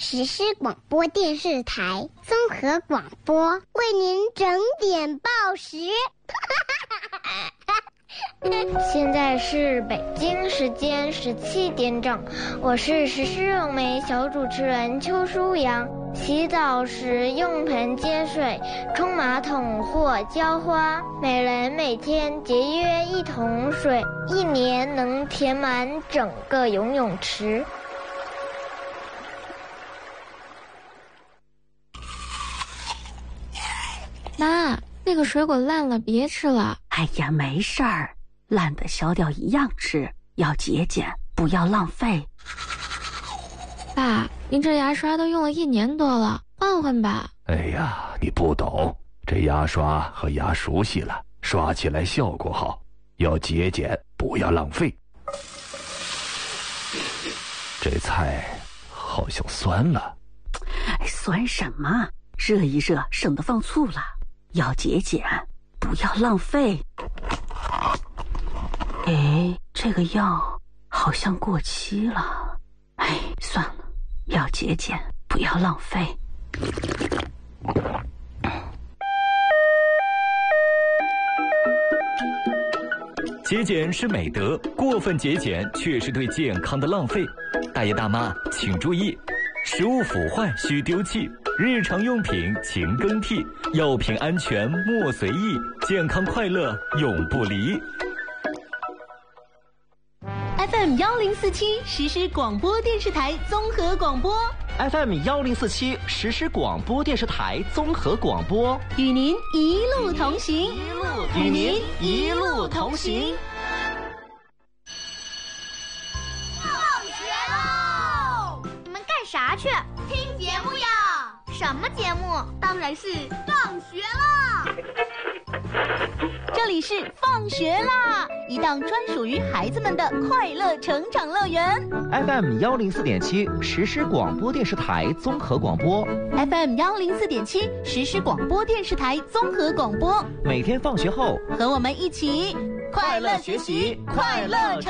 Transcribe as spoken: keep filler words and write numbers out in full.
实施广播电视台综合广播，为您整点报时。 现在是北京时间十七点整，我是时事咏梅小主持人邱舒阳。洗澡时用盆接水，冲马桶或浇花，每人每天节约一桶水，一年能填满整个游泳池。 妈，那个水果烂了，别吃了。 哎呀，没事儿，烂的削掉一样吃，要节俭，不要浪费。 爸，您这牙刷都用了一年多了，换换吧。 哎呀，你不懂，这牙刷和牙熟悉了，刷起来效果好，要节俭，不要浪费。这菜好像酸了。 哎，酸什么？热一热，省得放醋了。要节俭，不要浪费。哎，这个药好像过期了。哎，算了，要节俭，不要浪费。 节俭是美德，过分节俭却是对健康的浪费。大爷大妈请注意，食物腐坏需丢弃，日常用品勤更替，药品安全莫随意，健康快乐永不离。 F M 幺零四七实时广播电视台综合广播 ，F M 幺零四七实时广播电视台综合广播， 与您一路同行， 与您一路同行。 放学喽！你们干啥去？听节目呀！什么节目？当然是放学啦！ 这里是放学啦，一档专属于孩子们的快乐成长乐园。 F M 幺零四点七实时广播电视台综合广播 ，F M 幺零四点七实时广播电视台综合广播。 每天放学后， 和我们一起快乐学习，快乐成长。